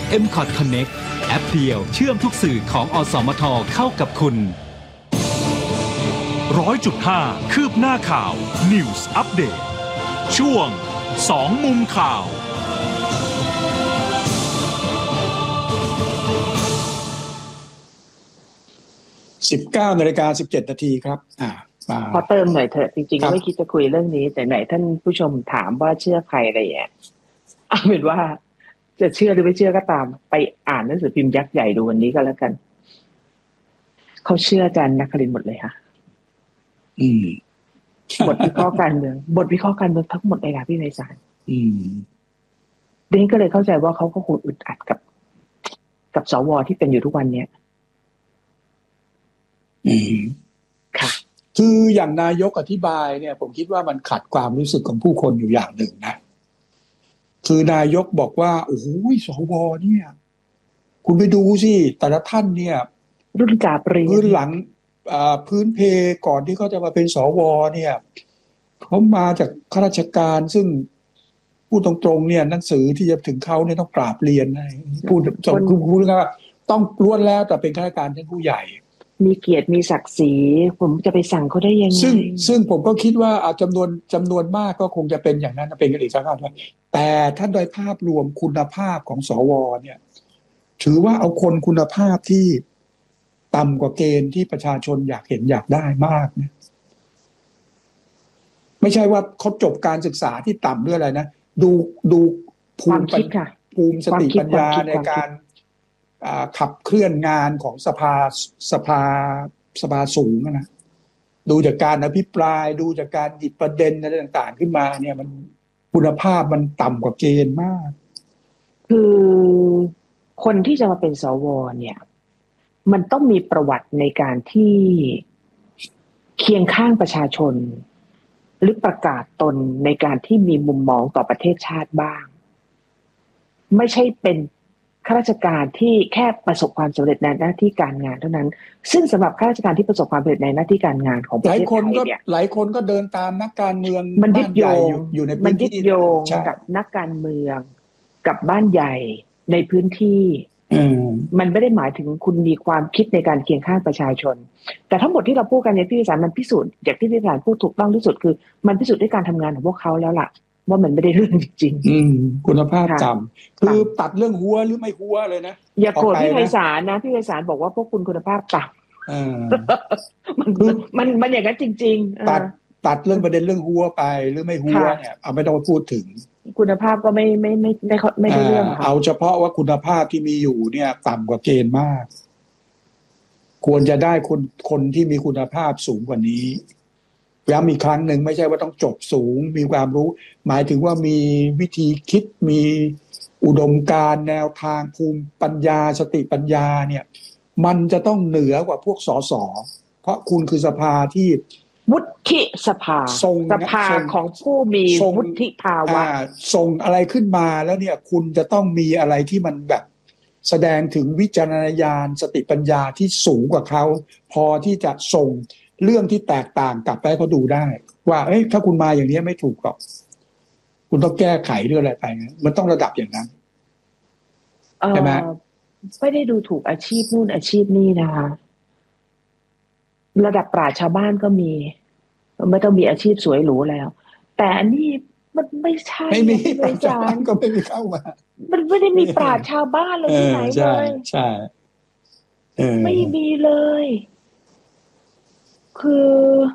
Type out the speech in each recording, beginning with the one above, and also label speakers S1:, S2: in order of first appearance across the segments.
S1: MCOT Connect แอปเดียวเชื่อมทุกสื่อของอสมทเข้ากับคุณ
S2: 100.5 คืบหน้าข่าว News Update ช่วง2มุมข่าว
S3: 19:17 นาทีครับ
S4: ขอเติมหน่อยเถอะจริงๆไม่คิดจะคุยเรื่องนี้แต่ไหนท่านผู้ชมถามว่าเชื่อใครอะไรอย่างเงี้ยเอาเป็นว่าจะเชื่อหรือไม่เชื่อก็ตามไปอ่านหนังสือพิมพ์ยักษ์ใหญ่ดูวันนี้ก็แล้วกันเขาเชื่ออาจารย์นครินทร์หมดเลยค่ะบทวิเคราะห์การเมืองทั้งหมดเลยค่ะพี่ไพศาลดิฉันก็เลยเข้าใจว่าเขาก็คงอึดอัดกับสวที่เป็นอยู่ทุกวันเนี้ยค่ะ
S3: คืออย่างนายกอธิบายเนี่ยผมคิดว่ามันขัดความรู้สึกของผู้คนอยู่อย่างหนึ่งนะคือนายกบอกว่าโอ้โหสวเนี่ยคุณไปดูสิแต่ละท่านเนี่ย
S4: รุ่นกาบเรียน
S3: พื้นหลังพื้นเพก่อนที่เขาจะมาเป็นสวเนี่ยเขามาจากข้าราชการซึ่งพูดตรงๆเนี่ยหนังสือที่จะถึงเขาเนี่ยต้องกราบเรียนนะพูดง่ายๆต้องล้วนแล้วแต่เป็นข้าราชการชั้นผู้ใหญ่
S4: มีเกียรติมีศักดิ์ศรีผมจะไปสั่งเขาได้ยังไง
S3: ซึ่งผมก็คิดว่าจำนวนมากก็คงจะเป็นอย่างนั้นเป็นกันอีกสักครั้งแต่ถ้าโดยภาพรวมคุณภาพของสวเนี่ยถือว่าเอาคนคุณภาพที่ต่ำกว่าเกณฑ์ที่ประชาชนอยากเห็นอยากได้มากนะไม่ใช่ว่าเขาจบการศึกษาที่ต่ำด้วยอะไรนะดูภูมิสติปัญญาในการขับเคลื่อนงานของสภาสูงนะดูจากการอภิปรายดูจากการหยิบประเด็นอะไรต่างๆขึ้นมาเนี่ยมันคุณภาพมันต่ำกว่าเกณฑ์มาก
S4: คือคนที่จะมาเป็นสวเนี่ยมันต้องมีประวัติในการที่เคียงข้างประชาชนหรือประกาศตนในการที่มีมุมมองต่อประเทศชาติบ้างไม่ใช่เป็นข้าราชการที่แค่ประสบความสำเร็จในหน้าที่การงานเท่านั้นซึ่งสำหรับข้าราชการที่ประสบความสำเร็จในหน้าที่การงานของประเทศไทยเนี่ย
S3: หลายคนก็เดินตามนักการเมือง
S4: มันยึดโยง
S3: อยู่ในพื้นที่
S4: มันยึดโยงกับนักการเมืองกับบ้านใหญ่ในพื้นที่มันไม่ได้หมายถึงคุณมีความคิดในการเคียงข้างประชาชนแต่ทั้งหมดที่เราพูดกันเนี่ยพี่วิสารมันพิสูจน์อย่างที่พี่วิสารพูดถูกต้องที่สุดคือมันพิสูจน์ด้วยการทำงานของพวกเขาแล้วล่ะว่ามันไม่ได้เรื่องจริง
S3: คุณภาพต่ำคือตัดเรื่องหัวหรือไม่หัวเลยนะ
S4: อย่าโกรธพี่ไพศาลนะพี่ไพศาลบอกว่าพวกคุณคุณภาพต่ำมันอย่างนั้นจริงๆ
S3: ตัดเรื่องประเด็นเรื่องหัวไปหรือไม่หัวเนี่ยเอาไม่ต้องพูดถึง
S4: คุณภาพก็ไม่ได้เรื่องค่ะ
S3: เอาเฉพาะว่าคุณภาพที่มีอยู่เนี่ยต่ำกว่าเกณฑ์มากควรจะได้คนที่มีคุณภาพสูงกว่านี้ย้ำอีกครั้งหนึ่งไม่ใช่ว่าต้องจบสูงมีความรู้หมายถึงว่ามีวิธีคิดมีอุดมการณ์แนวทางภูมิปัญญาสติปัญญาเนี่ยมันจะต้องเหนือกว่าพวกสสเพราะคุณคือสภาที่
S4: วุฒิสภาของผู้มีวุฒิภาวะ
S3: ส่งอะไรขึ้นมาแล้วเนี่ยคุณจะต้องมีอะไรที่มันแบบแสดงถึงวิจารณญาณสติปัญญาที่สูงกว่าเขาพอที่จะส่งเรื่องที่แตกต่างกลับไปให้เขาดูได้ว่าถ้าคุณมาอย่างนี้ไม่ถูกหรอกคุณต้องแก้ไขเรื่องอะไรไปมันต้องระดับอย่างนั้นใช่ไหม
S4: ไม่ได้ดูถูกอาชีพนู่นอาชีพนี่นะคะระดับปราชญ์ชาวบ้านก็มีไม่ต้องมีอาชีพสวยหรูแล้วแต่อันนี้มันไม่ใช่
S3: ไม่มีปราชญ์ชาวบ้านก็ไม่มีเข้ามา
S4: มันไม่ได้มีปราชญ์ชาวบ้านเลยที่ไหนเลย
S3: ใช่
S4: ไม่มีเลยคือ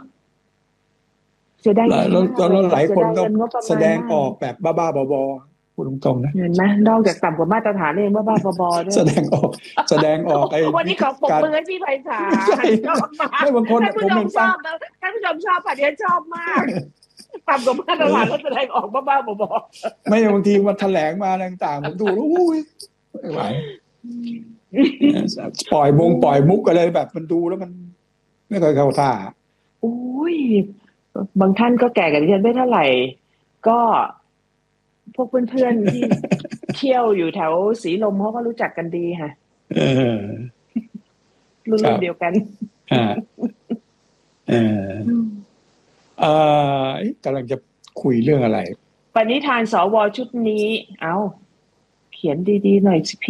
S4: เสียดาย
S3: แล้วหลายคนก็แสดงออกแบบบ้าๆบอๆพูดตรงๆนะ
S4: เห็นไหมนอกจากต่ำกว่ามาตรฐานเองบ้าๆบอๆด้วย
S3: แสดงออกไอ้
S4: วันนี้ขอปรบมือให้พี่ไพศาลชอบมาก
S3: ไม่บางคน
S4: ผมยังชอบนะท่านผู้ชมชอบค่ะดิฉันชอบมากต่ำกว่ามาตรฐานแล้วแสดงออกบ้าๆบอ
S3: ๆไม่บางทีมันแถลงมาต่างๆผมดูแล้วอุ้ยไม่ไหวปล่อยมุกอะไรแบบมันดูแล้วมันไม่เคยเข้าท่า
S4: อุ้ยบางท่านก็แก่กับดิฉันไม่เท่าไหร่ก็พวกเพื่อนๆที่เที่ยวอยู่แถวสีลมเขาก็รู้จักกันดีค่ะรุ่นเดียวกัน
S3: กำลังจะคุยเรื่องอะไร
S4: ปณิธานสวชุดนี้เอาเขียนดีๆหน่อยสิ